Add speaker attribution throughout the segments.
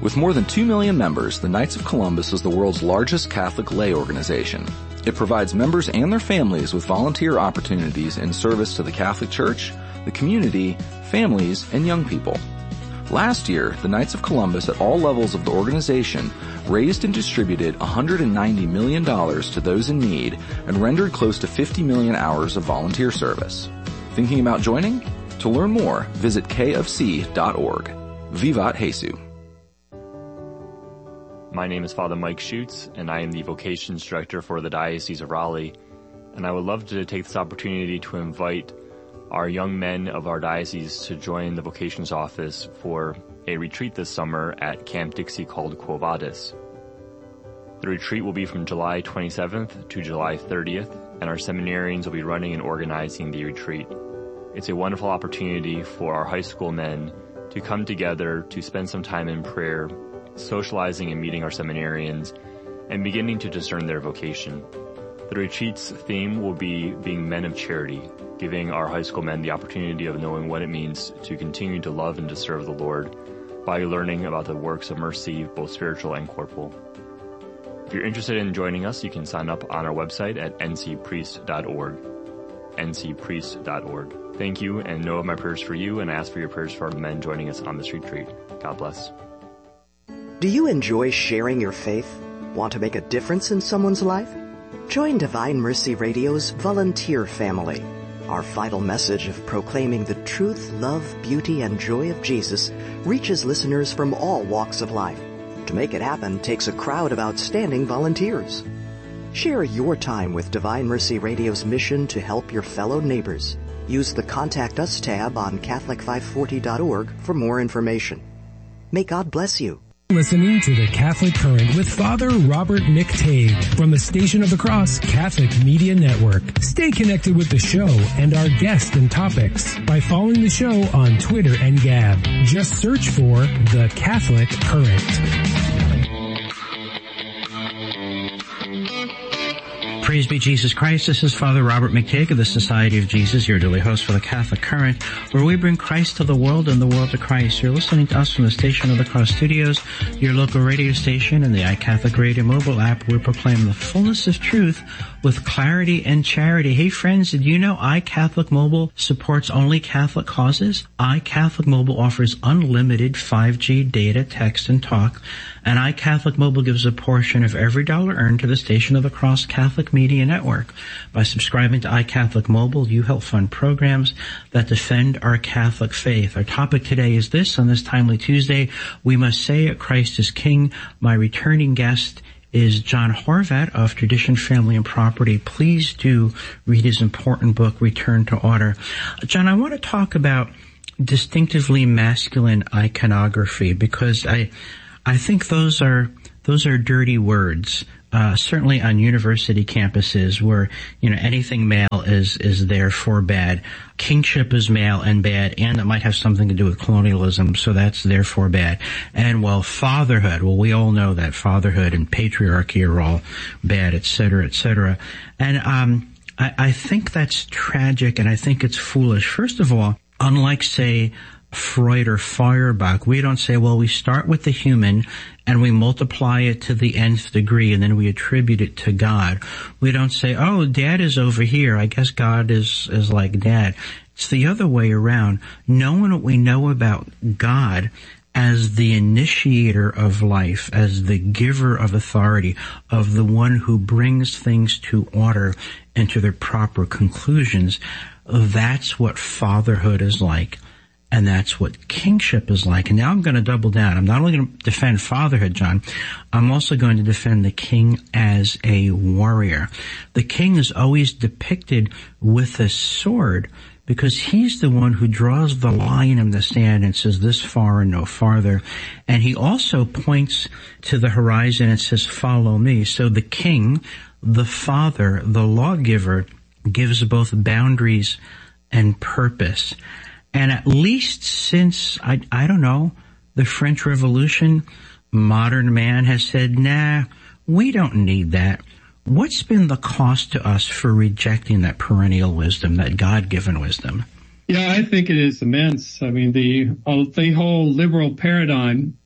Speaker 1: With more than 2 million members, the Knights of Columbus is the world's largest Catholic lay organization. It provides members and their families with volunteer opportunities in service to the Catholic Church, the community, families, and young people. Last year, the Knights of Columbus at all levels of the organization raised and distributed $190 million to those in need and rendered close to 50 million hours of volunteer service. Thinking about joining? To learn more, visit kofc.org. Vivat Jesu.
Speaker 2: My name is Father Mike Schutz, and I am the Vocations Director for the Diocese of Raleigh. And I would love to take this opportunity to invite our young men of our diocese to join the Vocations Office for a retreat this summer at Camp Dixie called Quo Vadis. The retreat will be from July 27th to July 30th, and our seminarians will be running and organizing the retreat. It's a wonderful opportunity for our high school men to come together to spend some time in prayer, socializing and meeting our seminarians, and beginning to discern their vocation. The retreat's theme will be being men of charity, giving our high school men the opportunity of knowing what it means to continue to love and to serve the Lord by learning about the works of mercy, both spiritual and corporal. If you're interested in joining us, you can sign up on our website at ncpriest.org. ncpriest.org. Thank you, and know of my prayers for you, and I ask for your prayers for the men joining us on this retreat. God bless.
Speaker 3: Do you enjoy sharing your faith? Want to make a difference in someone's life? Join Divine Mercy Radio's volunteer family. Our vital message of proclaiming the truth, love, beauty, and joy of Jesus reaches listeners from all walks of life. To make it happen takes a crowd of outstanding volunteers. Share your time with Divine Mercy Radio's mission to help your fellow neighbors. Use the Contact Us tab on Catholic540.org for more information. May God bless you.
Speaker 4: Listening to the Catholic Current with Father Robert McTague from the Station of the Cross Catholic Media Network. Stay connected with the show and our guests and topics by following the show on Twitter and Gab. Just search for the Catholic Current.
Speaker 5: Praise be Jesus Christ. This is Father Robert McTague of the Society of Jesus, your daily host for the Catholic Current, where we bring Christ to the world and the world to Christ. You're listening to us from the Station of the Cross Studios, your local radio station, and the iCatholic Radio mobile app. We proclaim the fullness of truth with clarity and charity. Hey friends, did you know iCatholic Mobile supports only Catholic causes? iCatholic Mobile offers unlimited 5G data, text, and talk. And iCatholic Mobile gives a portion of every dollar earned to the Station of the Cross Catholic Media Network. By subscribing to iCatholic Mobile, you help fund programs that defend our Catholic faith. Our topic today is this. On this timely Tuesday, we must say Christ is King. My returning guest is John Horvat of Tradition, Family, and Property. Please do read his important book, Return to Order. John, I want to talk about distinctively masculine iconography because I think those are dirty words. Certainly on university campuses where, anything male is therefore bad. Kingship is male and bad, and it might have something to do with colonialism, so that's therefore bad. And fatherhood, we all know that fatherhood and patriarchy are all bad, et cetera, et cetera. And, I think that's tragic, and I think it's foolish. First of all, unlike, say, Freud or Feuerbach, we don't say, we start with the human and we multiply it to the nth degree and then we attribute it to God. We don't say, dad is over here. I guess God is like dad. It's the other way around. Knowing what we know about God as the initiator of life, as the giver of authority, of the one who brings things to order and to their proper conclusions, that's what fatherhood is like. And that's what kingship is like. And now I'm going to double down. I'm not only going to defend fatherhood, John, I'm also going to defend the king as a warrior. The king is always depicted with a sword because he's the one who draws the line in the sand and says this far and no farther. And he also points to the horizon and says, follow me. So the king, the father, the lawgiver, gives both boundaries and purpose. And at least since, I don't know, the French Revolution, modern man has said, nah, we don't need that. What's been the cost to us for rejecting that perennial wisdom, that God-given wisdom?
Speaker 6: Yeah, I think it is immense. I mean, the whole liberal paradigm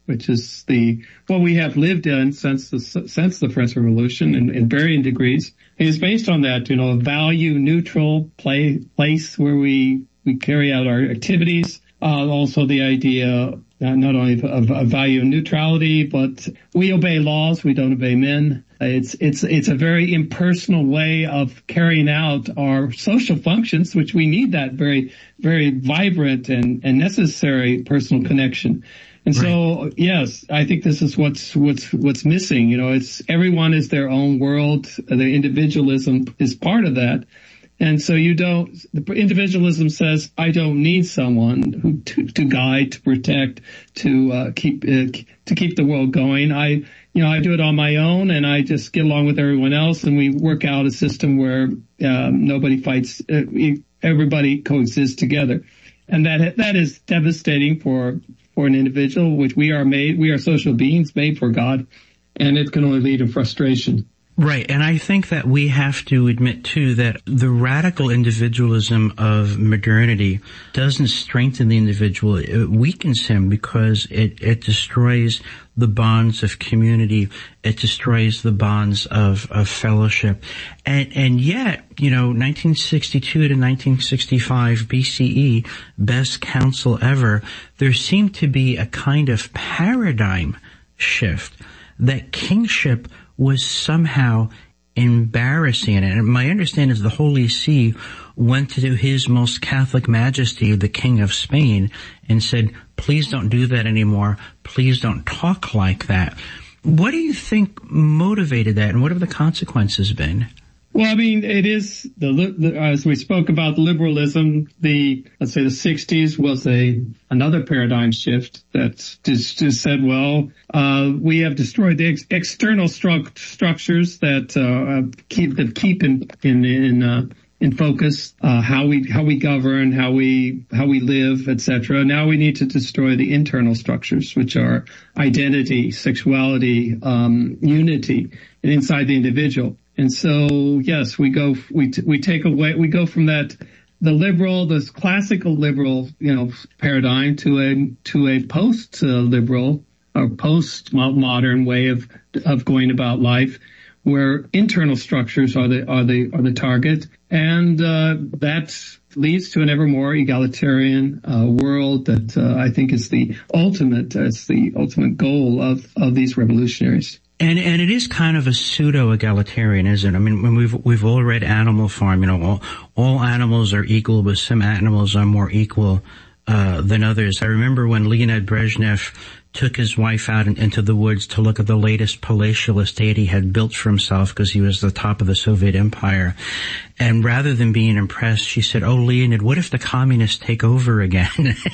Speaker 6: which is what we have lived in since the French Revolution in varying degrees, is based on that, a value neutral place where we carry out our activities. Also the idea not only of value neutrality, but we obey laws, we don't obey men. It's a very impersonal way of carrying out our social functions, which we need that very, very vibrant and necessary personal connection. And so, yes, I think this is what's missing. It's everyone is their own world. The individualism is part of that. And so the individualism says, I don't need someone to guide, to protect, to keep the world going. I do it on my own, and I just get along with everyone else, and we work out a system where nobody fights, everybody coexists together. And that is devastating for an individual, which we are social beings made for God, and it can only lead to frustration.
Speaker 5: Right, and I think that we have to admit, too, that the radical individualism of modernity doesn't strengthen the individual. It weakens him because it destroys the bonds of community. It destroys the bonds of fellowship. And yet, 1962 to 1965 BCE, best counsel ever, there seemed to be a kind of paradigm shift that kingship was somehow embarrassing. And my understanding is the Holy See went to His Most Catholic Majesty, the King of Spain, and said, please don't do that anymore. Please don't talk like that. What do you think motivated that, and what have the consequences been?
Speaker 6: Well, I mean, it is as we spoke about liberalism, let's say the 60s was another paradigm shift that just said, well, we have destroyed the external structures that keep in focus how we govern, how we live, etc. Now we need to destroy the internal structures, which are identity, sexuality, unity, and inside the individual. And so, yes, we go from that, the classical liberal, paradigm to a post-liberal or post-modern way of going about life, where internal structures are the target. And, that leads to an ever more egalitarian, world that, I think is the ultimate goal of these revolutionaries.
Speaker 5: And it is kind of a pseudo-egalitarian, isn't it? I mean, when we've all read Animal Farm, all animals are equal, but some animals are more equal than others. I remember when Leonid Brezhnev took his wife out into the woods to look at the latest palatial estate he had built for himself because he was the top of the Soviet Empire. And rather than being impressed, she said, "Oh, Leonid, what if the communists take over again?"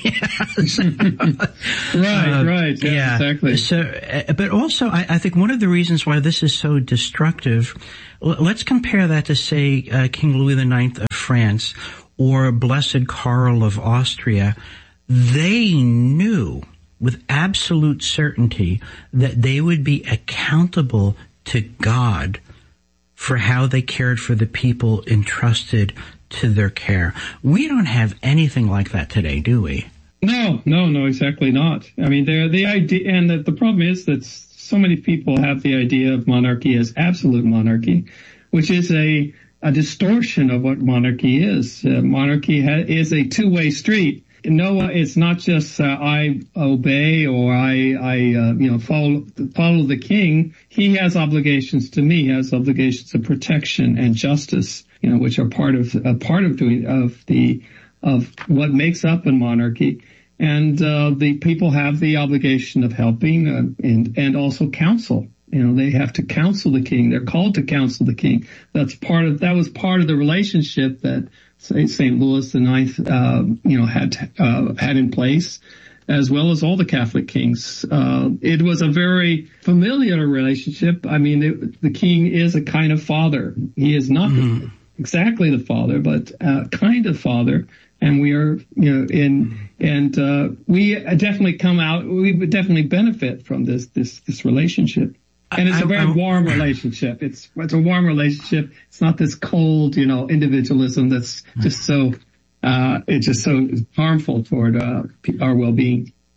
Speaker 6: Right. Yeah, exactly.
Speaker 5: So, but also, I think one of the reasons why this is so destructive, let's compare that to, say, King Louis IX of France or Blessed Karl of Austria. They knew with absolute certainty that they would be accountable to God for how they cared for the people entrusted to their care. We don't have anything like that today, do we?
Speaker 6: No, exactly not. I mean, the idea, and the problem is that so many people have the idea of monarchy as absolute monarchy, which is a distortion of what monarchy is. Monarchy is a two-way street. No, it's not just I obey or I follow the king. He has obligations to me. He has obligations of protection and justice, which are part of what makes up a monarchy. And the people have the obligation of helping and also counsel. They have to counsel the king. They're called to counsel the king. That was part of the relationship that St. Louis IX, had in place, as well as all the Catholic kings. It was a very familiar relationship. I mean, the king is a kind of father. He is not exactly the father, but kind of father. And we are, we definitely come out. We would definitely benefit from this relationship. And it's a very warm relationship. It's a warm relationship. It's not this cold, individualism that's just so, it's just so harmful toward, our well-being.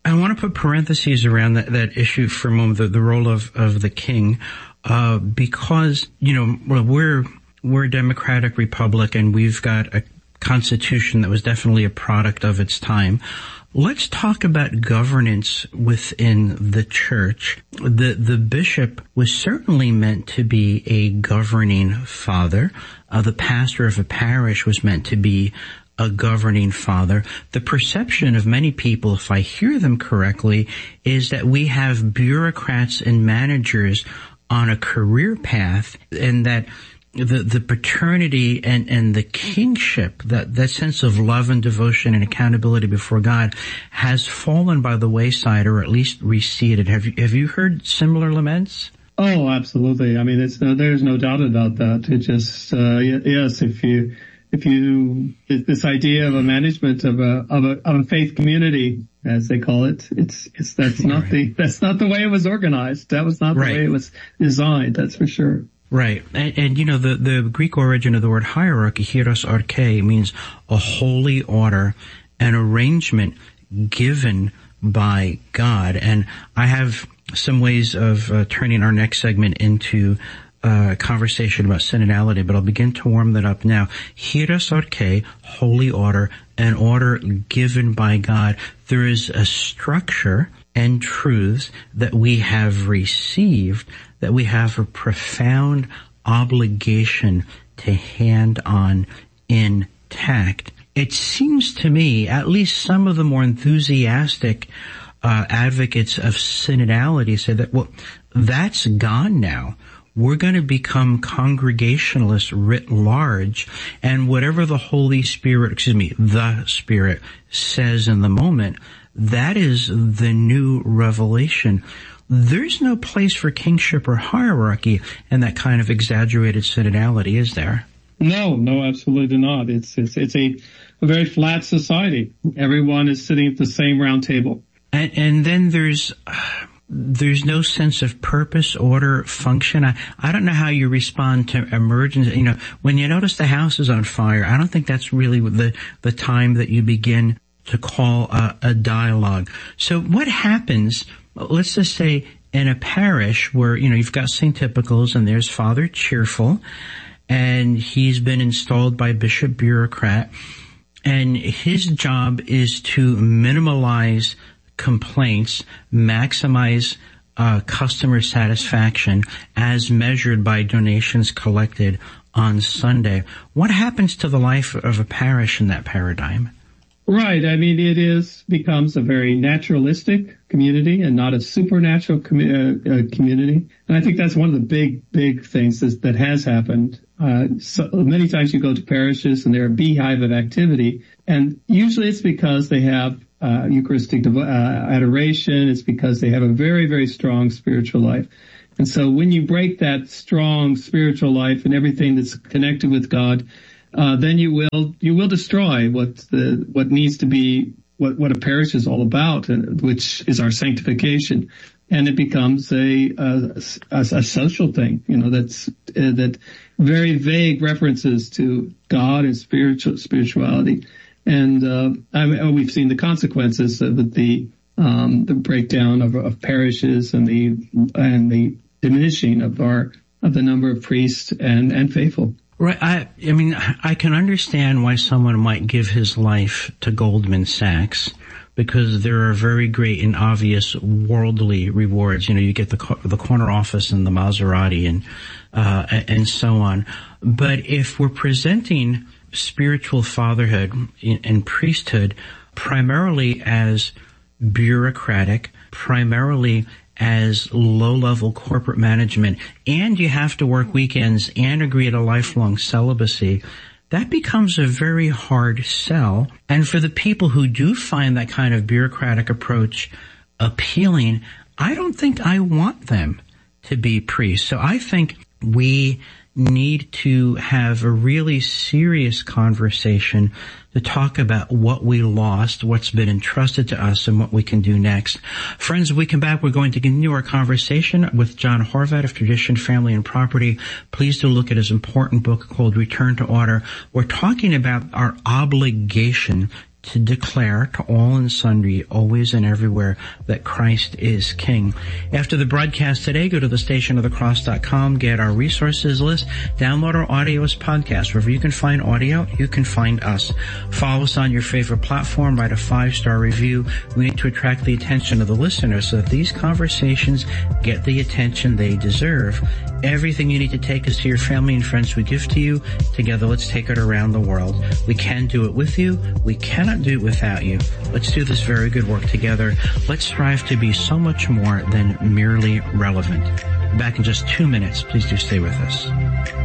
Speaker 5: I want to put parentheses around that issue for a moment, the role of the king, because, we're a democratic republic and we've got a constitution that was definitely a product of its time. Let's talk about governance within the church. The bishop was certainly meant to be a governing father. The pastor of a parish was meant to be a governing father. The perception of many people, if I hear them correctly, is that we have bureaucrats and managers on a career path, and that the paternity and the kingship, that sense of love and devotion and accountability before God has fallen by the wayside, or at least receded. Have you heard similar laments?
Speaker 6: Oh, absolutely. I mean, there's no doubt about that. It just, yes, if you, this idea of a management of a faith community, as they call it, that's not the way it was organized. That was not the way it was designed. That's for sure.
Speaker 5: Right. And the Greek origin of the word hierarchy, hieros arche, means a holy order, an arrangement given by God. And I have some ways of turning our next segment into conversation about synodality, but I'll begin to warm that up now. Hieros arche, holy order, an order given by God. There is a structure and truths that we have received, that we have a profound obligation to hand on intact. It seems to me, at least some of the more enthusiastic advocates of synodality say that, well, that's gone now. We're going to become Congregationalists writ large, and whatever the Spirit says in the moment, that is the new revelation. There's no place for kingship or hierarchy in that kind of exaggerated synodality, is there?
Speaker 6: No, absolutely not. It's a very flat society. Everyone is sitting at the same round table.
Speaker 5: And then there's no sense of purpose, order, function. I don't know how you respond to emergency. When you notice the house is on fire, I don't think that's really the time that you begin to call a dialogue. So what happens, let's just say, in a parish where, you've got St. Typicals and there's Father Cheerful, and he's been installed by Bishop Bureaucrat, and his job is to minimalize complaints, maximize customer satisfaction as measured by donations collected on Sunday. What happens to the life of a parish in that paradigm?
Speaker 6: Right. I mean, becomes a very naturalistic community and not a supernatural community. And I think that's one of the big things that has happened. So many times you go to parishes and they're a beehive of activity, and usually it's because they have Eucharistic adoration. It's because they have a very, very strong spiritual life. And so when you break that strong spiritual life and everything that's connected with God, then you will destroy what needs to be, what a parish is all about, which is our sanctification. And it becomes a social thing, that very vague references to God and spirituality. And, we've seen the consequences of the breakdown of parishes and the diminishing of the number of priests and faithful.
Speaker 5: Right. I mean, I can understand why someone might give his life to Goldman Sachs, because there are very great and obvious worldly rewards. You get the corner office and the Maserati and so on. But if we're presenting spiritual fatherhood and priesthood primarily as bureaucratic, primarily as low-level corporate management, and you have to work weekends and agree to lifelong celibacy, that becomes a very hard sell. And for the people who do find that kind of bureaucratic approach appealing, I don't think I want them to be priests. So I think we need to have a really serious conversation to talk about what we lost, what's been entrusted to us, and what we can do next. Friends, when we come back, we're going to continue our conversation with John Horvat of Tradition, Family, and Property. Please do look at his important book called Return to Order. We're talking about our obligation to declare to all and sundry, always and everywhere, that Christ is King. After the broadcast today, go to thestationofthecross.com, get our resources list, download our audio as podcast. Wherever you can find audio, you can find us. Follow us on your favorite platform, write a 5-star review. We need to attract the attention of the listeners so that these conversations get the attention they deserve. Everything you need to take us to your family and friends we give to you. Together, let's take it around the world. We can do it with you. We cannot do it without you. Let's do this very good work together. Let's strive to be so much more than merely relevant. Back in just 2 minutes. Please do stay with us.